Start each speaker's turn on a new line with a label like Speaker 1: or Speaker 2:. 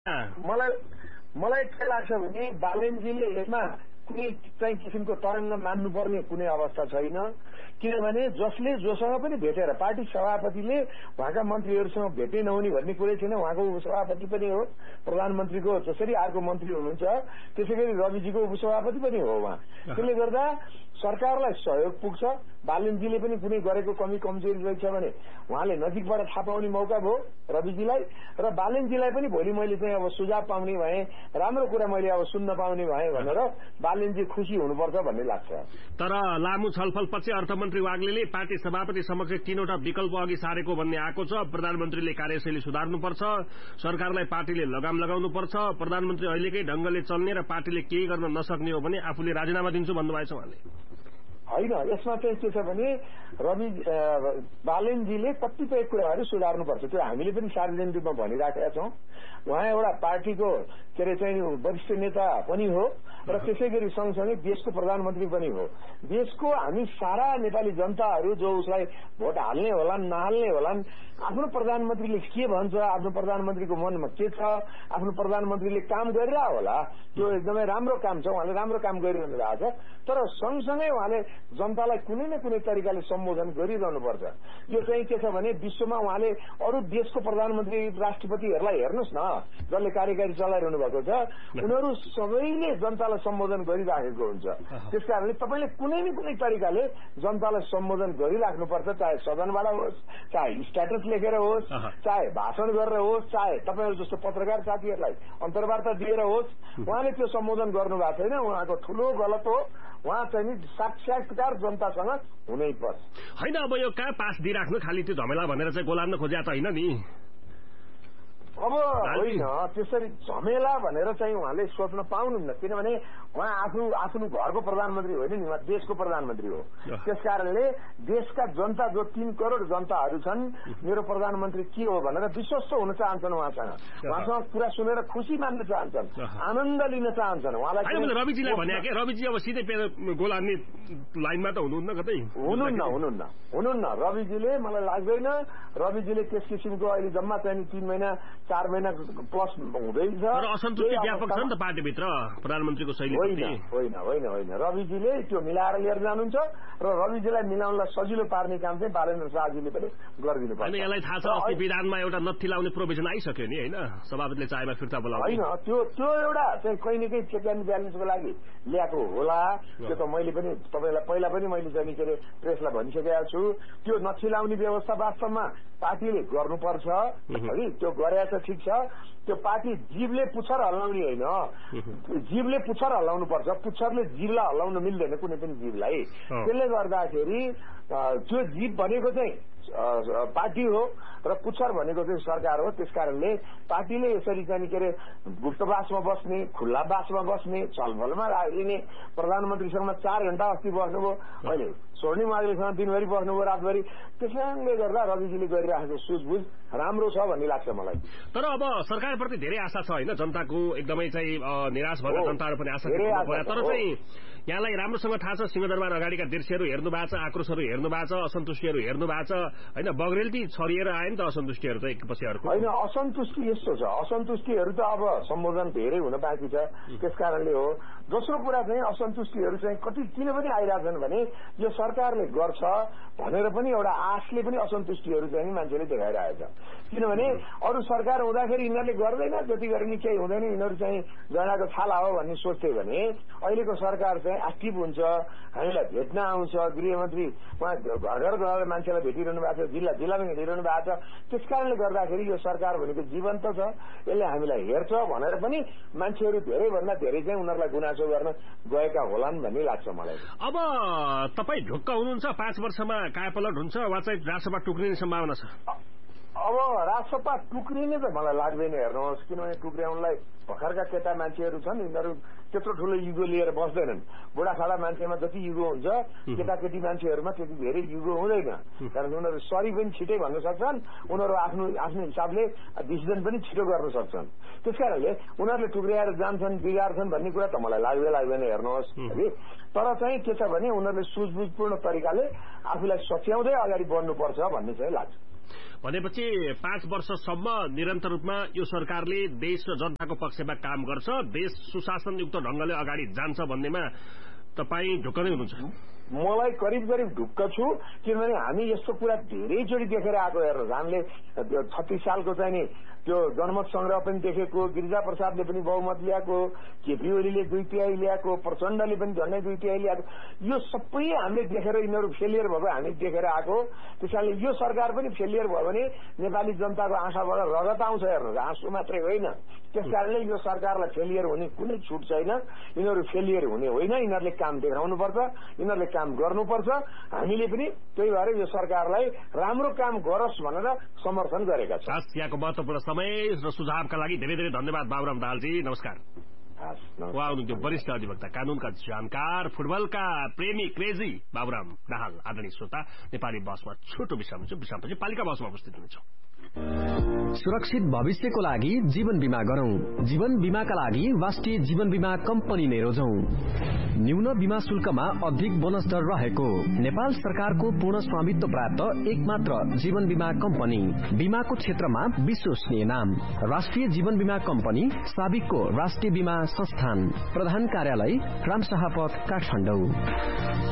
Speaker 1: मलाई के लाग्छ भने बालेनजीले यसमा कुनै चाहिँ किसिमको तरङ्ग मान्नुपर्ने कुनै अवस्था छैन। किनभने जसले जोसँग पनि भेटेर पार्टी सभापतिले उहाँका मन्त्रीहरूसँग भेट्नै नहुने भन्ने कुरै छैन। उहाँको उपसभापति पनि हो, प्रधानमन्त्रीको जसरी अर्को मन्त्री हुनुहुन्छ त्यसै गरी रविजीको उपसभापति पनि हो उहाँ। त्यसले गर्दा सरकारलाई सहयोग पुग्छ। बालेनजीले पनि कुनै गरेको कमी कमजोरी रहेछ भने उहाँले नजिकबाट थाहा पाउने मौका भयो रविजीलाई, र बालेनजीलाई पनि भोलि मैले चाहिँ अब सुझाव पाउने भए, राम्रो कुरा मैले अब सुन्न पाउने भए भनेर बालेनजी खुसी हुनुपर्छ भन्ने लाग्छ।
Speaker 2: तर लामो छलफलपछि अर्थमन्त्री वाग्लेले पार्टी सभापति समक्ष 3वटा विकल्प अघि सारेको भन्ने आएको छ। प्रधानमन्त्रीले कार्यशैली सुधार्नुपर्छ, सरकारलाई पार्टीले लगाम लगाउनुपर्छ, प्रधानमन्त्री अहिलेकै ढंगले चल्ने र पार्टीले केही गर्न नसक्ने हो भने आफूले राजीनामा दिन्छु भन्नुभएको छ उहाँले।
Speaker 1: होइन, यसमा चाहिँ के छ भने बालेनजीले कतिपय कुराहरू सुधार्नुपर्छ। त्यो हामीले पनि सार्वजनिक रूपमा भनिराखेका छौं। उहाँ एउटा पार्टीको के अरे चाहिँ वरिष्ठ नेता पनि हो र त्यसै गरी सँगसँगै देशको प्रधानमन्त्री पनि हो। देशको हामी सारा नेपाली जनताहरू जो उसलाई भोट हाल्ने होलान् नहाल्ने होलान्, आफ्नो प्रधानमन्त्रीले के भन्छ, आफ्नो प्रधानमन्त्रीको मनमा के छ, आफ्नो प्रधानमन्त्रीले काम गरिरहेको होला, त्यो एकदमै राम्रो काम छ, उहाँले राम्रो काम गरिरहनु भएको छ। तर सँगसँगै उहाँले जनतालाई कुनै न कुनै तरिकाले सम्बोधन गरिरहनुपर्छ। यो चाहिँ के छ भने विश्वमा उहाँले अरू देशको प्रधानमन्त्री राष्ट्रपतिहरूलाई हेर्नुहोस् न, जसले कार्यकारी चलाइरहनु भएको छ, उनीहरू सबैले जनतालाई सम्बोधन गरिराखेको हुन्छ। त्यसकारणले तपाईँले कुनै न कुनै तरिकाले जनतालाई सम्बोधन गरिराख्नुपर्छ, चाहे सदनबाट होस्, चाहे स्ट्याटस लेखेर होस्, चाहे भाषण गरेर होस्, चाहे तपाईँहरू जस्तो पत्रकार साथीहरूलाई अन्तर्वार्ता दिएर होस्। उहाँले त्यो सम्बोधन गर्नुभएको छैन, उहाँको ठूलो गलत हो। उहाँ चाहिँ साक्षात्कार जनतासँग हुनै पर्छ।
Speaker 2: होइन, अब यो कहाँ पास दिइराख्नु खालि त्यो झमेला भनेर चाहिँ गोलान्न खोज्या त होइन नि।
Speaker 1: अब होइन, त्यसरी झमेला भनेर चाहिँ उहाँले सोच्न पाउनुहुन्न। किनभने उहाँ आफ्नो घरको प्रधानमन्त्री होइन नि, उहाँ देशको प्रधानमन्त्री हो। त्यसकारणले देशका जनता जो 3 करोड़ जनताहरू छन्, मेरो प्रधानमन्त्री के हो भनेर विश्वस्त हुन चाहन्छन्। उहाँसँग कुरा सुनेर खुसी मान्न चाहन्छन्, आनन्द लिन चाहन्छन्। उहाँलाई
Speaker 2: रविजीलाई भने के रविजी अब सिधै गोलान्ने लाइनमा त हुनुहुन्न कतै?
Speaker 1: हुनुहुन्न। रविजीले मलाई लाग्दैन रविजीले त्यस किसिमको अहिले जम्मा चाहिँ 3 महिना 4 महिना प्लस हुँदैछ।
Speaker 2: तर असन्तुष्टि व्यापक छ नि त पार्टीभित्र प्रधानमन्त्रीको शैली।
Speaker 1: होइन, रविजीले त्यो मिलाएर लिएर जानुहुन्छ र रविजीलाई मिलाउनलाई सजिलो पार्ने काम चाहिँ बालेन्द्र शाहजीले पनि गरिदिनु पर्छ।
Speaker 2: यसलाई थाहा छ, अस्ति विधानमा एउटा नत्थी लाउने प्रोभिजन आइसक्यो नि होइन, सभापतिले चाहेमा फिर्ता बोलाउने।
Speaker 1: होइन, त्यो एउटा चाहिँ कहीँ न कहीँ चेक एन्ड ब्यालेन्सको लागि ल्याएको होला। त्यो त मैले पनि तपाईँलाई पहिला पनि मैले चाहिँ के अरे प्रेसलाई भनिसकेको छु। त्यो नत्थी लाउने व्यवस्था वास्तवमा पार्टीले गर्नुपर्छ है, त्यो गरेछ ठिक छ। त्यो पार्टी जीवले पुच्छर हल्लाउने होइन, जीवले पुच्छर हल्लाउनु पर्छ। पुच्छरले जीवलाई हल्लाउन मिल्दैन कुनै पनि जीवलाई। त्यसले गर्दाखेरि त्यो जीव भनेको चाहिँ पार्टी हो र पुच्छर भनेको चाहिँ सरकार हो। त्यसकारणले पार्टीले यसरी चाहिँ के अरे गुप्तवासमा बस्ने, खुल्ला बासमा बस्ने, छलफलमा लिने, प्रधानमन्त्रीसँग 4 घण्टा अस्ति बस्नुभयो, अहिले स्वर्णिम वाग्लेसँग दिनभरि बस्नुभयो, रातभरि। त्यसैले गर्दा रविजीले गरिरहेको सुझबुझ राम्रो छ भन्ने लाग्छ मलाई।
Speaker 2: तर अब सरकारप्रति धेरै आशा छ होइन, जनताको एकदमै चाहिँ निराश भएका जनताहरू पनि आशा गर्नुभयो। तर चाहिँ यहाँलाई राम्रोसँग थाहा छ सिंहदरबार अगाडिका दृश्यहरू हेर्नु भएको छ, आक्रोशहरू हेर्नु भएको छ, असन्तुष्टिहरू हेर्नु भएको छ होइन। बग्रेलती छरिएर आयो नि त असन्तुष्टिहरू त एकपछि अर्को।
Speaker 1: होइन, असन्तुष्टि यस्तो छ, असन्तुष्टिहरू त अब सम्बोधन धेरै हुन बाँकी छ। त्यसकारणले हो। दोस्रो कुरा चाहिँ असन्तुष्टिहरू चाहिँ कति किन पनि आइरहेछन् भने यो सरकारले गर्छ भनेर पनि एउटा आशले पनि असन्तुष्टिहरू चाहिँ मान्छेले देखाइरहेछ। किनभने अरू सरकार हुँदाखेरि यिनीहरूले गर्दैन, जति गरे नि केही हुँदैन, यिनीहरू चाहिँ जनाको छाला हो भन्ने सोच्थ्यो भने अहिलेको सरकार चाहिँ एक्टिभ हुन्छ, हामीलाई भेट्न आउँछ। गृहमन्त्री उहाँ घर घर गएर मान्छेलाई भेटिरहनु भएको छ, जिल्ला जिल्लामा हिँडिरहनु भएको छ। त्यसकारणले गर्दाखेरि यो सरकार भनेको जीवन्त छ, यसले हामीलाई हेर्छ भनेर पनि मान्छेहरू धेरैभन्दा धेरै चाहिँ उनीहरूलाई गुनासो गर्न गएका होलान् भन्ने लाग्छ मलाई।
Speaker 2: अब तपाईँ ढुक्क हुनुहुन्छ 5 वर्षमा कायापलट हुन्छ वा चाहिँ राजसभा टुक्रिने सम्भावना छ?
Speaker 1: अब राजसभा टुक्रिने त मलाई लाग्दैन। हेर्नुहोस्, किनभने टुक्र्याउनलाई भर्खरका केटा मान्छेहरू छन्, यिनीहरू त्यत्रो ठुलो युगो लिएर बस्दैनन्। बुढाखाडा मान्छेमा जति युगो हुन्छ केटाकेटी मान्छेहरूमा त्यति धेरै युगो हुँदैन। कारण उनीहरू सरी पनि छिटै भन्न सक्छन्, उनीहरू आफ्नो हिसाबले डिसिजन पनि छिटो गर्न सक्छन्। त्यसकारणले उनीहरूले टुक्र्याएर जान्छन्, बिगार्छन् भन्ने कुरा त मलाई लाग्दैन। हेर्नुहोस् है, तर चाहिँ के छ भने उनीहरूले सुझबुझपूर्ण तरिकाले आफूलाई सच्याउँदै अगाडि बढ्नुपर्छ भन्ने चाहिँ लाग्छ।
Speaker 2: भनेपछि 5 वर्षसम्म निरन्तर रूपमा यो सरकारले देश र जनताको पक्षमा काम गर्छ, देश सुशासनयुक्त ढंगले अगाडि जान्छ भन्नेमा तपाईँ ढुक्क नै हुनुहुन्छ?
Speaker 1: मलाई करिब ढुक्क छु, किनभने हामी यस्तो कुरा धेरैचोटि देखेर आएको। हेर्नुहोस्, हामीले 36 सालको चाहिँ नि त्यो जनमत संग्रह पनि देखेको, गिरिजा प्रसादले पनि बहुमत ल्याएको, केपी ओलीले 2/3 ल्याएको, प्रचण्डले पनि झन्डै 2/3 ल्याएको, यो सबै हामीले देखेर यिनीहरू फेलियर भएको हामी देखेर आएको। त्यसैले यो सरकार पनि फेलियर भयो भने नेपाली जनताको आँखाबाट रगत आउँछ। हेर्नुहोस्, आँसु मात्रै होइन। त्यसकारणले यो सरकारलाई फेलियर हुने कुनै छुट छैन। यिनीहरू फेलियर हुने होइन, यिनीहरूले काम देखाउनुपर्छ, यिनीहरूले काम गर्नुपर्छ। हामीले पनि त्यही भएर यो सरकारलाई राम्रो काम गरोस् भनेर समर्थन गरेका छौँ।
Speaker 2: यहाँको महत्वपूर्ण समय र सुझावका लागि धेरै धेरै धन्यवाद बाबुराम दाहालजी। नमस्कार। उहाँ हुनुहुन्थ्यो वरिष्ठ अधिवक्ता, कानूनका जानकार, फुटबलका प्रेमी क्रेजी बाबुराम दाहाल। आदरणीय श्रोता, नेपाली बसमा छोटो विश्रामपछि पालिका बसमा उपस्थित हुनेछौँ।
Speaker 3: सुरक्षित भविष्यको लागि जीवन बीमा गरौं। जीवन बीमाका लागि राष्ट्रिय जीवन बीमा कम्पनी नै रोजौं। न्यून बीमा शुल्कमा अधिक बोनस दर रहेको नेपाल सरकारको पूर्ण स्वामित्व प्राप्त एकमात्र जीवन बीमा कम्पनी। बीमाको क्षेत्रमा विश्वसनीय नाम राष्ट्रिय जीवन बीमा कम्पनी, साबिकको राष्ट्रिय बीमा संस्थान। प्रधान कार्यालय रामशाह पथ, काठमाडौँ।